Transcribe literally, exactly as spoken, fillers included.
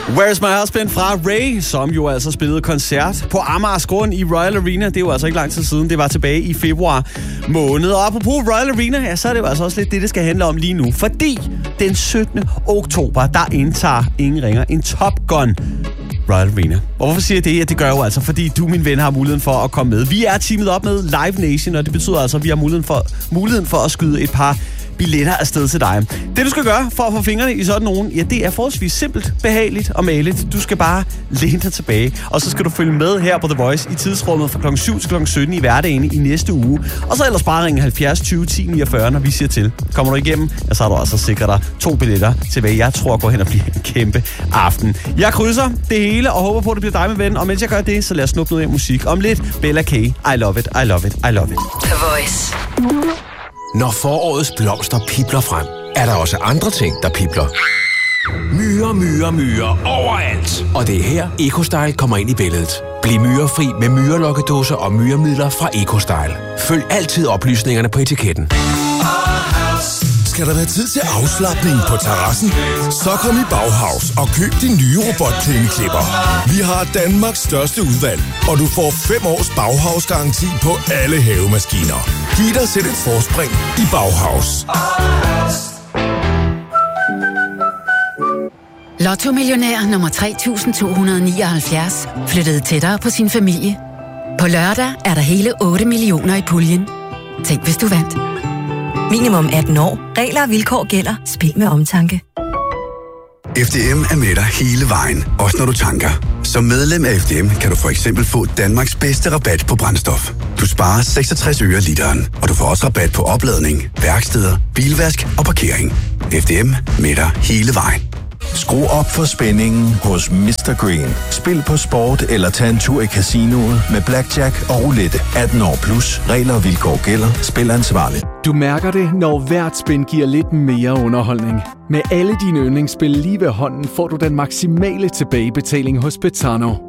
Where's My Husband fra Ray, som jo altså spillede koncert på Amagers Grund i Royal Arena. Det er jo altså ikke lang tid siden. Det var tilbage i februar måned. Og apropos Royal Arena, ja, så er det jo altså også lidt det, det skal handle om lige nu. Fordi den syttende oktober, der indtager ingen ringer en Top Gun Royal Arena. Og hvorfor siger jeg det? Ja, det gør jeg jo altså, fordi du, min ven, har muligheden for at komme med. Vi er teamet op med Live Nation, og det betyder altså, at vi har muligheden for, muligheden for at skyde et par billetter afsted til dig. Det, du skal gøre for at få fingrene i sådan nogen, ja, det er forholdsvis simpelt, behageligt og mageligt. Du skal bare læne dig tilbage, og så skal du følge med her på The Voice i tidsrummet fra klokken syv til klokken sytten i hverdagen i næste uge. Og så ellers bare ringe halvfjerds tyve ti niogfyrre, når vi siger til. Kommer du igennem, ja, så har du altså sikret dig to billetter til, hvad jeg tror går hen og bliver en kæmpe aften. Jeg krydser det hele og håber på, at det bliver dig med ven. Og mens jeg gør det, så lad os snuppe noget af musik. Om lidt, Bella K. I love it, I love it, I love it. The Voice. Når forårets blomster pibler frem, er der også andre ting, der pibler. Myrer, myrer, myrer overalt. Og det er her, EcoStyle kommer ind i billedet. Bliv myrefri med myrelokkedåser og myremidler fra EcoStyle. Følg altid oplysningerne på etiketten. Skal der være tid til afslapning på terrassen? Så kom i Bauhaus og køb din nye robotplæneklipper. Vi har Danmarks største udvalg, og du får fem års Bauhaus-garanti på alle havemaskiner. Giv dig selv et forspring i Bauhaus. Lotto-millionær nummer tre tusind to hundrede nioghalvfjerds flyttede tættere på sin familie. På lørdag er der hele otte millioner i puljen. Tænk, hvis du vandt. Minimum atten år. Regler og vilkår gælder. Spil med omtanke. F D M er med dig hele vejen, også når du tanker. Som medlem af F D M kan du for eksempel få Danmarks bedste rabat på brændstof. Du sparer seksogtres øre literen, og du får også rabat på opladning, værksteder, bilvask og parkering. F D M med dig hele vejen. Skru op for spændingen hos mister Green. Spil på sport eller tag en tur i casinoet med blackjack og roulette. atten år plus. Regler og vilkår gælder. Spil ansvarligt. Du mærker det, når hvert spin giver lidt mere underholdning. Med alle dine yndlingsspil lige ved hånden får du den maksimale tilbagebetaling hos Betano.